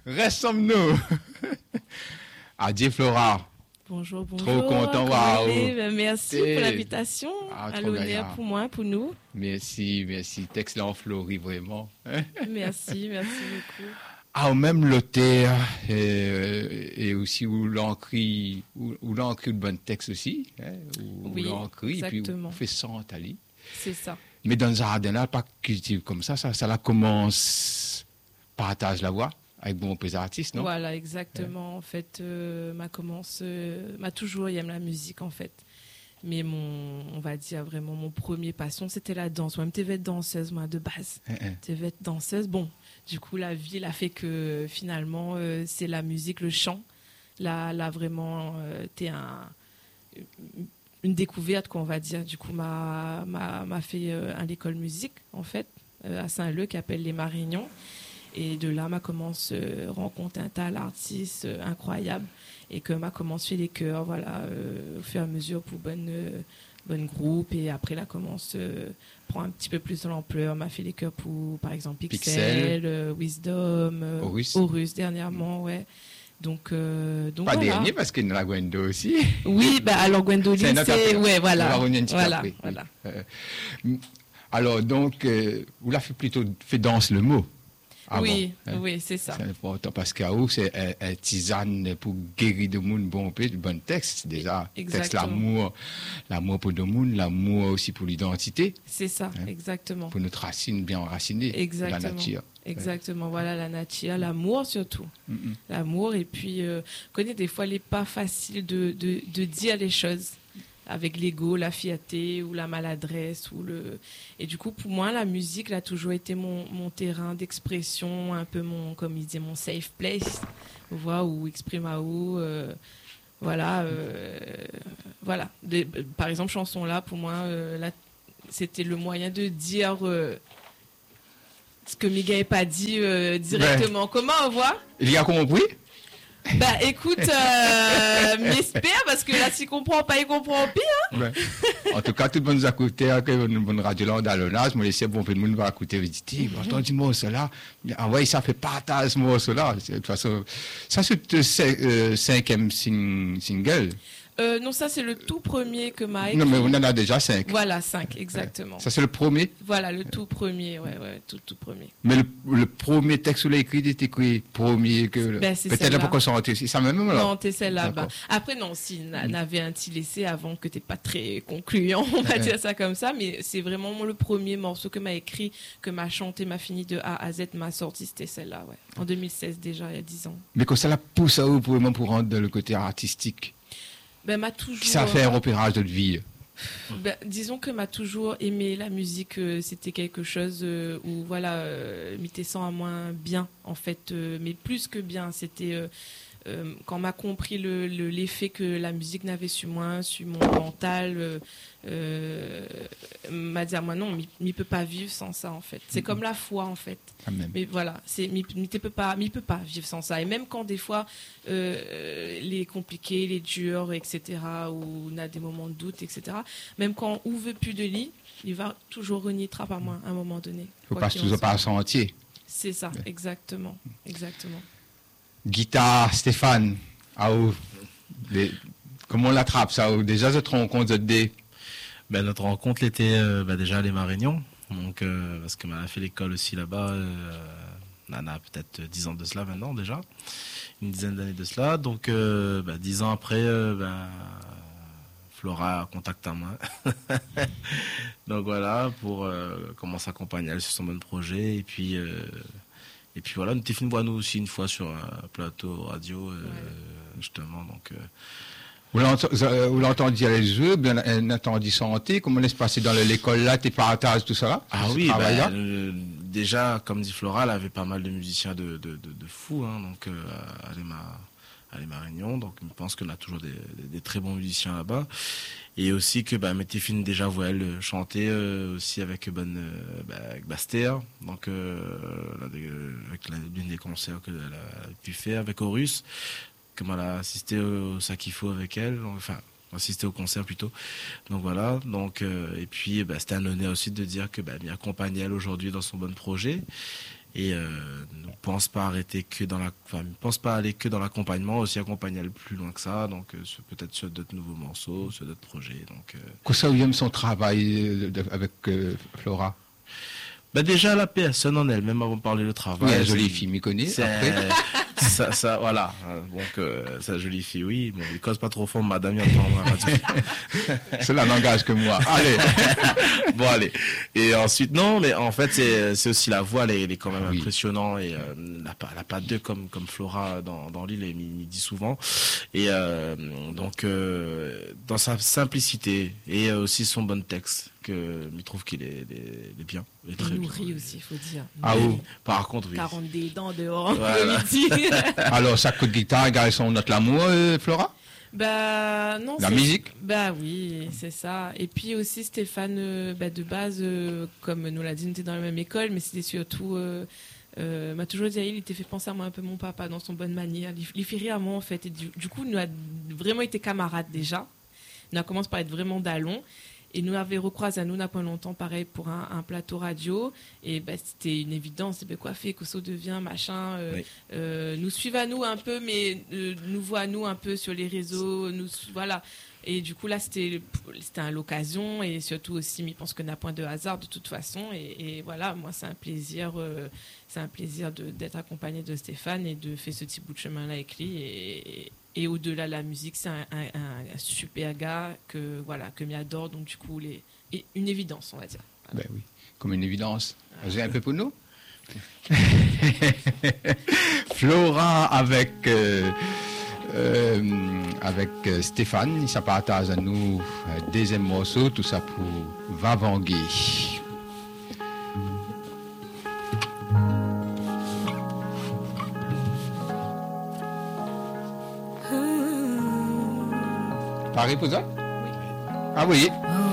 Restons-nous. Adieu Flora. Bonjour. Trop content, waouh. Merci pour l'invitation. À l'honneur gaillard. pour moi, pour nous. Merci. Texte là en fleurit vraiment. Merci beaucoup. Même l'auteur et aussi où l'encrit de bon texte aussi. Où l'encrit, et puis on fait ça en Italie. C'est ça. Mais dans le jardin là, pas cultive comme ça la commence partage la voix. Avec bon artistes, non? Voilà, exactement. En fait, m'a toujours aimé la musique, en fait. Mais on va dire vraiment, mon premier passion, c'était la danse. Moi, je vais danseuse, moi, de base. Je vais être danseuse. Bon, du coup, la vie, elle a fait que, finalement, c'est la musique, le chant. Là vraiment, t'es une découverte, quoi, on va dire. Du coup, m'a fait à l'école musique, en fait, à Saint-Leu, qui appelle les Marignons. Et de là, m'a commencé rencontrer un tas d'artistes incroyables et que m'a commencé les chœurs, voilà, au fur et à mesure pour bonne groupe. Et après, là, commence prend un petit peu plus de l'ampleur. M'a fait les chœurs pour, par exemple, Pixel. Wisdom, Horus dernièrement, ouais. Donc pas voilà. Dernier parce qu'il y a la Gwendo aussi. Oui, alors Gwendoline, c'est ouais, voilà. Alors donc, vous l'avez plutôt fait danse le mot. Oui, c'est ça. C'est important parce que c'est un tisane pour guérir le monde, bon texte déjà. Exactement. Texte l'amour pour le monde, l'amour aussi pour l'identité. C'est ça, exactement. Pour notre racine bien enracinée, la nature. Exactement, voilà la nature, l'amour surtout. L'amour, et puis, connais, des fois, il n'est pas facile de dire les choses. Avec l'ego, la fierté ou la maladresse et du coup pour moi la musique a toujours été mon terrain d'expression, un peu comme il disait, mon safe place, où exprime à où voilà. Par exemple, chanson là pour moi c'était le moyen de dire ce que Miguel n'avait pas dit directement. Comment on voit? Il y a compris? Écoute, m'espère, parce que là, s'il comprend pas, il comprend pire. En tout cas, tout le monde nous a écouté, une bonne radio là, dans le nage, moi, je sais, bon, tout le monde va écouter, il dit, entendu moi, cela, envoyez ça, fait partage, moi, cela. De toute façon, ça, c'est le cinquième single. Non, ça, c'est le tout premier que m'a écrit. Non, mais on en a déjà 5. Voilà, 5, exactement. Ouais. Ça, c'est le premier? Voilà, le tout premier, tout premier. Mais le premier texte que vous l'avez écrit, il était écrit premier que... peut-être pourquoi ça c'est ça même là? Non, c'est celle-là. Après, non, si, n'avait un petit laissé avant que t'es pas très concluant, on va dire ça comme ça, mais c'est vraiment le premier morceau que m'a écrit, que m'a chanté, m'a fini de A à Z, m'a sorti, c'était celle-là, ouais. En 2016 déjà, il y a 10 ans. Mais quand ça la pousse à vous pour rendre dans le côté artistique? M'a toujours... Ça fait un repérage de vie. Disons que m'a toujours aimé la musique, c'était quelque chose où voilà, m'était sans à moins bien en fait, mais plus que bien, c'était quand m'a compris l'effet que la musique n'avait sur moi, sur mon mental, m'a dit à moi non, m'y peut pas vivre sans ça en fait. C'est comme la foi en fait. Mais voilà, m'y peut pas vivre sans ça. Et même quand des fois les compliqués, les durs, etc., où on a des moments de doute, etc., même quand on veut plus de lit, il va toujours renier trappe à moi à un moment donné. Il ne faut pas toujours pas son entier. C'est ça, exactement. Guitare, Stéphane, comment on l'attrape ça? Déjà, notre rencontre notre rencontre était déjà à Les Marignons, donc, parce que m'a fait l'école aussi là-bas, on a peut-être 10 ans de cela maintenant déjà, une dizaine d'années de cela, donc 10 ans après, Flora contacte à moi. Donc voilà, pour commencer à accompagner elle sur son bon projet, et puis voilà, nous t'es voir nous aussi une fois sur un plateau radio, justement, donc... Vous l'entendez dire les jeux, bien entendu santé, comment est-ce passé dans l'école là, tes partages, tout ça? Oui, déjà, comme dit Flora, elle avait pas mal de musiciens de fous, hein, donc à Les Marignons, donc je pense qu'on a toujours des très bons musiciens là-bas, et aussi que Météphine déjà voit elle chanter aussi avec Baster, donc avec l'une des concerts qu'elle a pu faire avec Horus, comme elle a assisté au Sakifo avec elle, enfin assisté au concert plutôt, donc voilà, donc et puis c'était un honneur aussi de dire que m'y accompagne elle aujourd'hui dans son bon projet, et ne pense pas arrêter que dans ne pense pas aller que dans l'accompagnement, aussi accompagner le plus loin que ça, donc peut-être sur d'autres nouveaux morceaux, sur d'autres projets. Donc comment ça vous aime son travail avec Flora? Bah déjà la personne en elle, même avant de parler de travail. Oui, jolie fille, m'y connaît. Après. Ça, voilà. Donc, sa jolie fille, oui. Bon, il cause pas trop fort, madame, il entend. C'est la langage que moi. Allez. Bon, allez. Et ensuite, non, mais en fait, c'est aussi la voix, elle est quand même impressionnante et elle n'a pas deux comme Flora dans l'île, et m'y dit souvent. Et donc, dans sa simplicité et aussi son bon texte, que je trouve qu'il est bien. Il très nourrit bien. Aussi, il faut dire. Ah oui. Par contre, oui. 42 dents dehors. Voilà. Alors, ça coup de guitare, gars, son notre l'amour, Flora? Bah non. La musique? Bah oui, c'est ça. Et puis aussi Stéphane, de base, comme nous l'a dit, on était dans la même école, mais c'était surtout m'a toujours dit, il était fait penser à moi un peu mon papa dans son bonne manière. Il fait rire à moi en fait. Et du coup, nous a vraiment été camarades déjà. Nous a commencé par être vraiment d'allons. Et nous avait recroisé à nous, n'a pas longtemps, pareil, pour un plateau radio. Et c'était une évidence. Quoi fait, que ça devient, machin. Nous suivent à nous un peu, mais nous voient à nous un peu sur les réseaux. Voilà. Et du coup, là, c'était l'occasion. Et surtout aussi, mais je pense que n'a point de hasard de toute façon. Et voilà, moi, c'est un plaisir d'être accompagné de Stéphane et de faire ce petit bout de chemin-là avec lui. Et au-delà de la musique, c'est un super gars que m'adore. Donc, du coup, une évidence, on va dire. Ben oui, comme une évidence. J'ai un peu pour nous. Flora avec Stéphane, il s'appartage à nous deuxième morceau, tout ça pour Vavanguer. Pareil pour ça? Oui. Ah oui.